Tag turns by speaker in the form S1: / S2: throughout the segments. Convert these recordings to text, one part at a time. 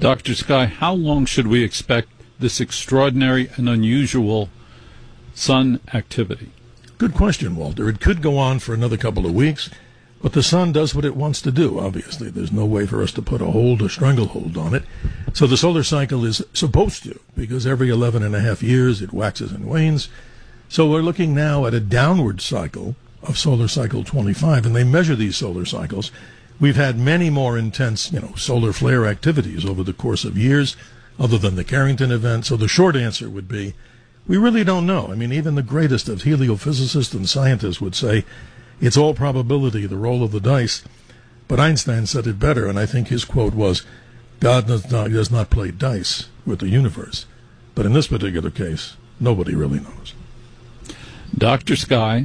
S1: Dr. Sky, how long should we expect this extraordinary and unusual sun activity?
S2: Good question, Walter. It could go on for another couple of weeks, but the sun does what it wants to do, obviously. There's no way for us to put a stranglehold on it. So the solar cycle is supposed to, because every 11 and a half years it waxes and wanes. So we're looking now at a downward cycle of solar cycle 25, and they measure these solar cycles. We've had many more intense, solar flare activities over the course of years, other than the Carrington event. So the short answer would be, we really don't know. I mean, even the greatest of heliophysicists and scientists would say it's all probability, the roll of the dice. But Einstein said it better, and I think his quote was, God does not play dice with the universe. But in this particular case, nobody really knows.
S1: Dr. Sky,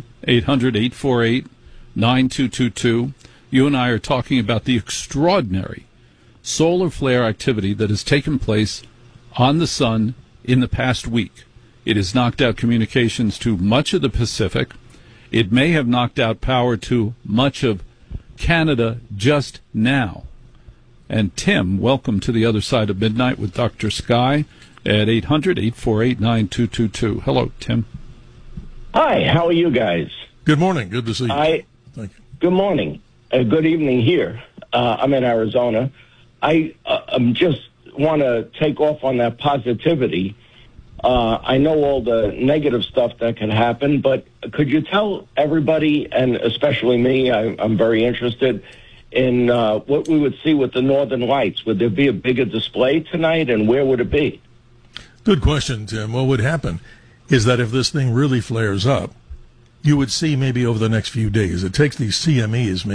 S1: 800-848-9222. You and I are talking about the extraordinary solar flare activity that has taken place on the sun in the past week. It has knocked out communications to much of the Pacific. It may have knocked out power to much of Canada just now. And Tim, welcome to the other side of midnight with Dr. Sky at 800-848-9222. Hello, Tim.
S3: Hi, how are you guys?
S2: Good morning. Good to see you. Thank you.
S3: Good morning. Good evening here. I'm in Arizona. I just want to take off on that positivity. I know all the negative stuff that can happen, but could you tell everybody, and especially me, I'm very interested in what we would see with the Northern Lights. Would there be a bigger display tonight, and where would it be?
S2: Good question, Tim. What would happen is that if this thing really flares up, you would see maybe over the next few days. It takes these CMEs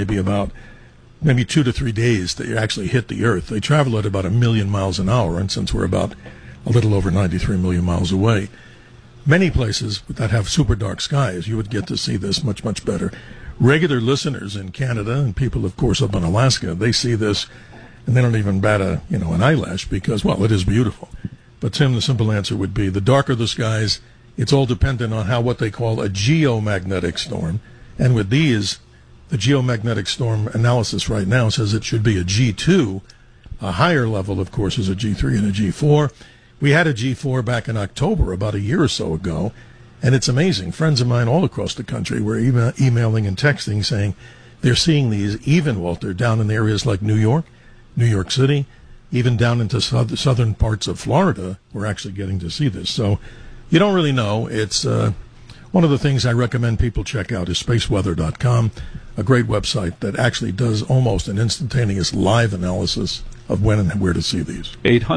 S2: maybe 2 to 3 days to actually hit the Earth. They travel at about 1 million miles an hour, and since we're about a little over 93 million miles away, many places that have super dark skies, you would get to see this much, much better. Regular listeners in Canada and people, of course, up in Alaska, they see this, and they don't even bat an eyelash because, well, it is beautiful. But, Tim, the simple answer would be the darker the skies, it's all dependent on what they call a geomagnetic storm. And with these, the geomagnetic storm analysis right now says it should be a G2. A higher level, of course, is a G3 and a G4. We had a G4 back in October, about a year or so ago, and it's amazing. Friends of mine all across the country were emailing and texting saying they're seeing these, even, Walter, down in areas like New York City, even down into southern parts of Florida, we're actually getting to see this. So you don't really know. It's one of the things I recommend people check out is spaceweather.com, a great website that actually does almost an instantaneous live analysis of when and where to see these.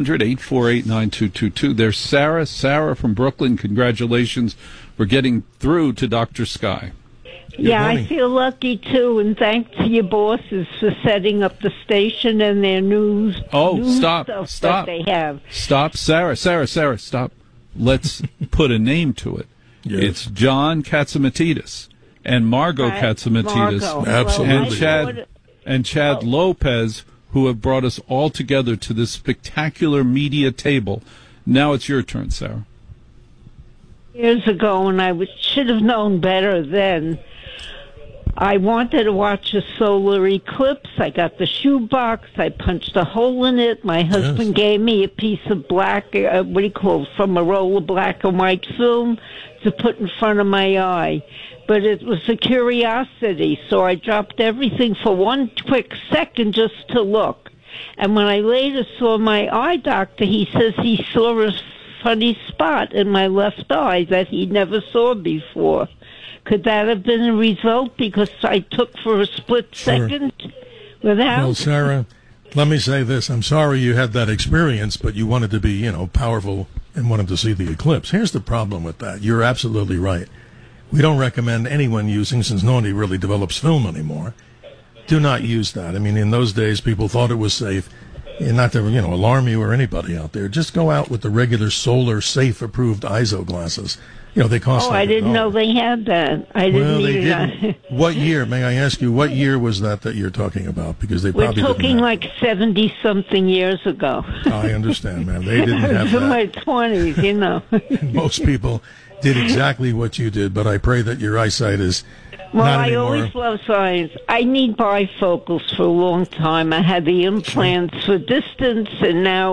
S1: 800-848-9222. There's Sarah. Sarah from Brooklyn, congratulations for getting through to Dr. Sky.
S4: Yeah, I feel lucky, too, and thanks to your bosses for setting up the station and their news
S1: stop.
S4: that they have.
S1: Stop, Sarah, stop. Let's put a name to it.
S2: Yes.
S1: It's John Katzimatidis and Margot Katzimatidis
S2: Absolutely.
S1: and Chad Lopez, who have brought us all together to this spectacular media table. Now it's your turn, Sarah.
S4: Years ago, and I should have known better then, I wanted to watch a solar eclipse. I got the shoebox. I punched a hole in it. My husband gave me a piece of black, from a roll of black and white film to put in front of my eye. But it was a curiosity, so I dropped everything for one quick second just to look. And when I later saw my eye doctor, he says he saw a funny spot in my left eye that he never saw before. Could that have been a result because I took for a split second without?
S2: Well, Sarah, let me say this. I'm sorry you had that experience, but you wanted to be, powerful and wanted to see the eclipse. Here's the problem with that. You're absolutely right. We don't recommend anyone using, since nobody really develops film anymore, do not use that. I mean, in those days, people thought it was safe. And not to, alarm you or anybody out there. Just go out with the regular solar safe approved ISO glasses. They cost.
S4: I didn't know they had that. I didn't need that.
S2: What year, may I ask you, what year was that you're talking about? Because they probably
S4: We're talking like 70-something years ago.
S2: I understand, ma'am. They didn't have that.
S4: In my 20s,
S2: Most people did exactly what you did, but I pray that your eyesight is not anymore.
S4: I always love science. I need bifocals for a long time. I had the implants for distance, and now